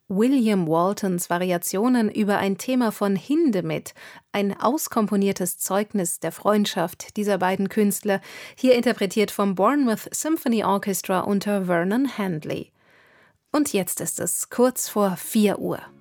William Waltons Variationen über ein Thema von Hindemith, ein auskomponiertes Zeugnis der Freundschaft dieser beiden Künstler, hier interpretiert vom Bournemouth Symphony Orchestra unter Vernon Handley. Und jetzt ist es kurz vor 4 Uhr.